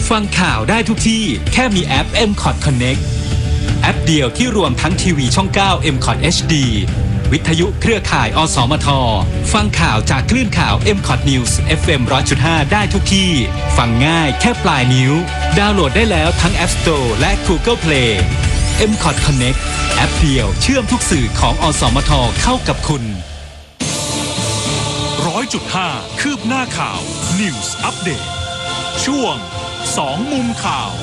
ฟังข่าวได้ทุกที่แค่มีแอป MCOT Connect แอปเดียวที่รวมทั้งทีวีช่อง 9 MCOT HD วิทยุเครือข่ายอสมทฟังข่าวจากคลื่นข่าว MCOT News FM 100.5 ได้ทุกที่ฟังง่ายแค่ปลายนิ้วดาวน์โหลดได้แล้วทั้ง App Store และ Google Play MCOT Connect แอปเดียวเชื่อมทุกสื่อของอสมทเข้ากับคุณ 100.5 คืบหน้าข่าว News Update ช่วง2มุมข่าว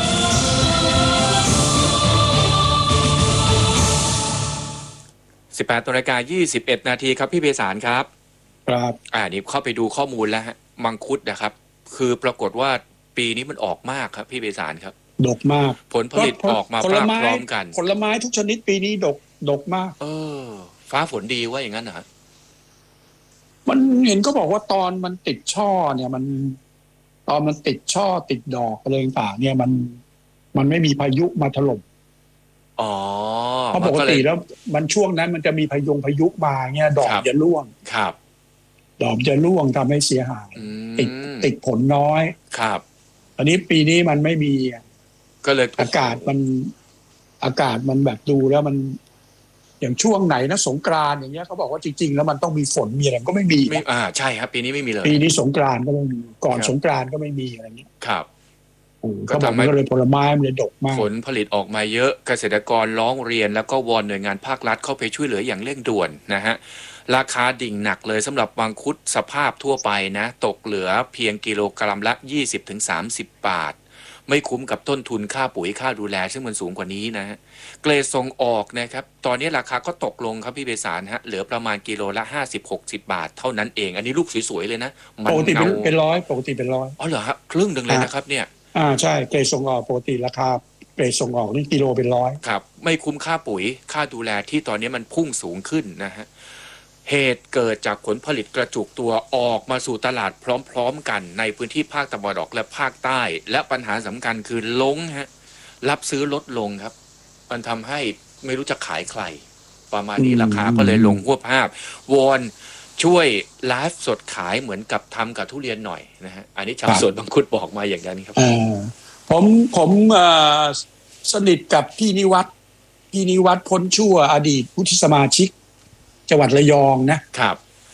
18 นาฬิกา 21 นาทีครับพี่เบสารครับครับนี่เข้าไปดูข้อมูลแล้วฮะมังคุดนะครับคือปรากฏว่าปีนี้มันออกมากครับพี่เบสารครับดกมากผลผลิตออกมาพร้อมกันผลไม้ทุกชนิดปีนี้ดกมากฟ้าฝนดีว่าอย่างนั้นนะมันเห็นก็บอกว่าตอนมันติดช่อเนี่ยตอนมันติดช่อติดดอกอะไรต่างๆเนี่ยมันไม่มีพายุมาถล่มเพราะปกติแล้วมันช่วงนั้นมันจะมีพายุมาเนี่ยดอกจะร่วงครับดอกจะร่วงทำให้เสียหายติดผลน้อยครับอันนี้ปีนี้มันไม่มีก็เลยอากาศมันแบบดูแล้วมันอย่างช่วงไหนนะสงกรานต์อย่างเงี้ยเขาบอกว่าจริงๆแล้วมันต้องมีฝนมีอะไรก็ไม่มีใช่ครับปีนี้ไม่มีเลยปีนี้สงกรานต์ก็ไม่มีก่อนสงกรานต์ก็ไม่มีอะไรเงี้ยครับก็ทำให้เลยผลไม้มันเลยดกมากผลผลิตออกมาเยอะเกษตรกรร้องเรียนแล้วก็วอนหน่วยงานภาครัฐเข้าไปช่วยเหลืออย่างเร่งด่วนนะฮะราคาดิ่งหนักเลยสำหรับมังคุดสภาพทั่วไปนะตกเหลือเพียงกิโลกรัมละ 20-30 บาทไม่คุ้มกับต้นทุนค่าปุ๋ยค่าดูแลซึ่งมันสูงกว่านี้นะฮะเกรดส่งออกนะครับตอนนี้ราคาก็ตกลงครับพี่เบสารฮะเหลือประมาณกิโลละ 50-60 บาทเท่านั้นเองอันนี้ลูกสวยๆเลยนะปกติเป็นร้อยปกติเป็นร้อยเหรอครับครึ่งนึงเลยนะครับเนี่ยใช่เกรดส่งออกปกติราคาเกรดส่งออกนี่กิโลเป็นร้อยครับไม่คุ้มค่าปุ๋ยค่าดูแลที่ตอนนี้มันพุ่งสูงขึ้นนะฮะเหตุเกิดจากผลผลิตกระจุกตัวออกมาสู่ตลาดพร้อมๆกันในพื้นที่ภาคตะวันออกและภาคใต้และปัญหาสำคัญคือล้งฮะรับซื้อลดลงครับมันทำให้ไม่รู้จะขายใครประมาณนี้ราคาก็เลยลงหัวภาพวอนช่วยไลฟ์สดขายเหมือนกับทำกับทุเรียนหน่อยนะฮะอันนี้ชาวสวนมังคุดบอกมาอย่างนั้นครับผมสนิทกับพี่นิวัฒน์พ้นชั่วอดีตผู้ที่สมาชิกจังหวัดระยองนะครับ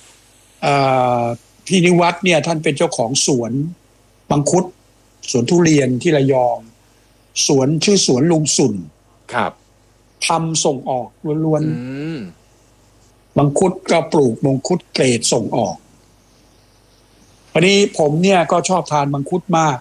พี่นิวัฒน์เนี่ยท่านเป็นเจ้าของสวนมังคุดสวนทุเรียนที่ระยองสวนชื่อสวนลุงสุนครับทำส่งออกล้วนๆมังคุดก็ปลูกมังคุดเกรดส่งออกวันนี้ผมเนี่ยก็ชอบทานมังคุดมาก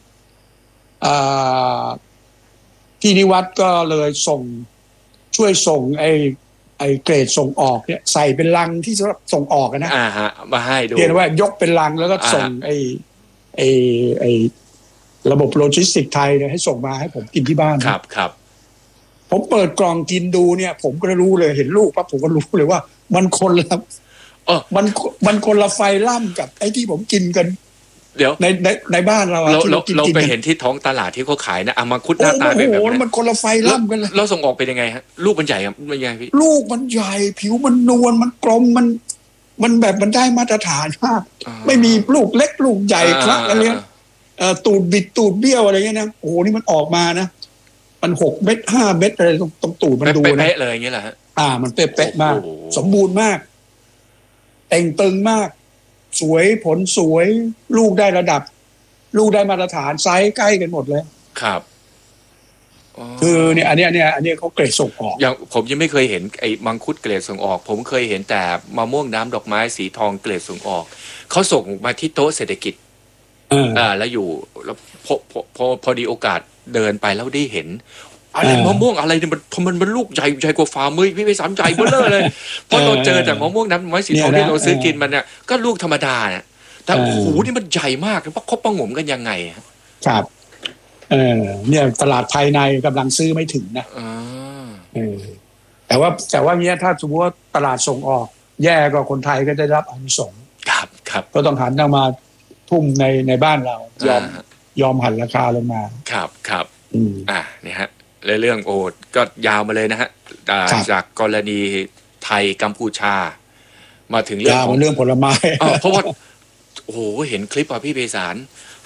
พี่นิวัฒน์ก็เลยช่วยส่งไอ้เกรดส่งออกเนี่ยใส่เป็นลังที่สำหรับส่งออกนะมาให้ดูเรียกว่ายกเป็นลังแล้วก็ส่งไอ้ระบบโลจิสติกไทยเนี่ยให้ส่งมาให้ผมกินที่บ้านครับผมเปิดกล่องกินดูเนี่ยผมก็รู้เลยเห็นลูกปั๊บผมก็รู้เลยว่ามันคนละมันคนละไฟล่ำกับไอ้ที่ผมกินกันเดี๋ยวในบ้านเราเราไปเห็นที่ท้องตลาดที่เขาขายนะมังคุดหน้าตาเป็นแบบนี้มันคนละไฟล่ำกันเลยเราส่งออกเป็นยังไงฮะลูกมันใหญ่ครับมันยังไงพี่ลูกมันใหญ่ผิวมันนวลมันกลมมันแบบมันได้มาตรฐานมากไม่มีลูกเล็กลูกใหญ่คละอะไรเงี้ยตูดบิดตูดเบี้ยวอะไรเงี้ยนะโอ้โหนี่มันออกมานะมัน6 เม็ด5 เม็ดอะไรตรงตูดมันดูนะเป๊ะเลยอย่างเงี้ยแหละฮะมันเป๊ะมากสมบูรณ์มากเต่งตึงมากสวยผลสวยลูกได้ระดับลูกได้มาตรฐานไซส์ใกล้กันหมดเลยครับคือเนี่ยอันนี้เขาเกรดส่งออกอย่างผมยังไม่เคยเห็นไอ้มังคุดเกรดส่งออกผมเคยเห็นแต่มะม่วงน้ำดอกไม้สีทองเกรดส่งออกเขาส่งมาที่โต๊ะเศรษฐกิจแล้วอยู่แล้วพอดีโอกาสเดินไปแล้วได้เห็นอะไรมะม่วงอะไรเนี่ยมันลูกใหญ่กว่าฝ่ามือพี่ไปสามใจเบ้อเลยเพราะเราเจอแต่มะม่วงน้ำดอกไม้สีทองที่เราซื้อกินมันเนี่ยก็ลูกธรรมดาเนี่ยแต่โอ้โหนี่มันใหญ่มากเพราะเขาประงมกันยังไงครับเนี่ยตลาดภายในกำลังซื้อไม่ถึงนะแต่ว่าเนี้ยถ้าสมมติว่าตลาดส่งออกแย่ก็คนไทยก็ได้รับอานิสงส์ครับก็ต้องหันมาทุ่มในบ้านเรายอมหันราคาลงมาครับนี่ฮะเรื่องโอ้ก็ยาวมาเลยนะฮะจากกรณีไทยกัมพูชามาถึงเรื่องผลไม้เพราะว่าโอ้โหเห็นคลิปพี่เบสาร